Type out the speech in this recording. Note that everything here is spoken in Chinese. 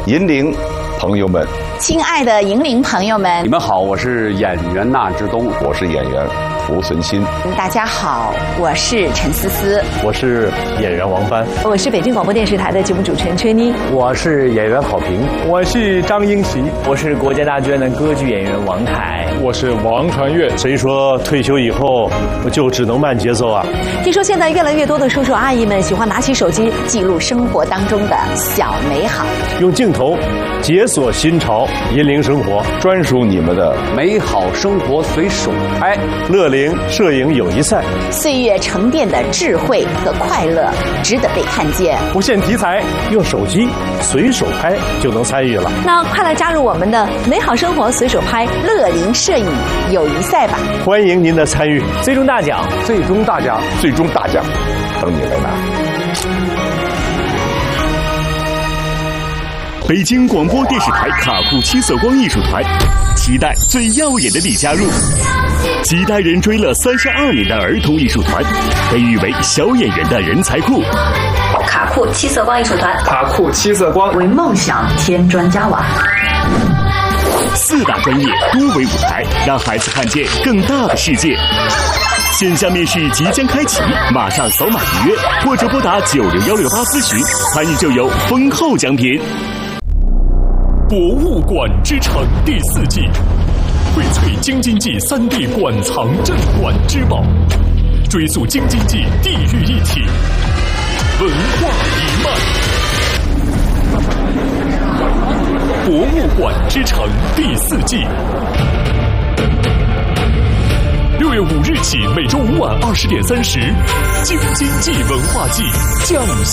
银陵朋友们， 亲爱的银陵朋友们， 你们好，我是演员纳之东， 我是演员濮存昕。 大家好，我是陈思思， 我是演员王帆， 我是北京广播电视台的节目主持人崔妮， 我是演员郝平， 我是张英奇， 我是国家大剧院的歌剧演员王凯， 我是王传岳。 谁说退休以后就只能慢节奏啊？ 听说现在越来越多的叔叔阿姨们喜欢拿起手机记录生活当中的小美好， 用镜头解锁新潮，引领生活， 专属你们的美好生活随手拍。 乐龄摄影友谊赛， 岁月沉淀的智慧和快乐值得被看见。 不限题材， 用手机随手拍就能参与了。 那快来加入我们的美好生活随手拍乐龄摄影友谊赛吧！ 欢迎您的参与， 最终大奖， 最终大奖，最终大奖，等你来拿。 北京广播电视台卡库七色光艺术团，期待最耀眼的你加入。几代人追了32年的儿童艺术团，被誉为小演员的人才库。 卡库七色光艺术团， 卡库七色光为梦想添砖加瓦。 4大专业，多维舞台，让孩子看见更大的世界。线下面试即将开启，马上扫码预约，或者拨打90168咨询，参与就有丰厚奖品。 博物馆之城第4季，荟萃京津冀3D 馆藏镇馆之宝，追溯京津冀地域一体，文化一脉。博物馆之城第4季，6月5日起，每周5晚20点30，京津冀文化季降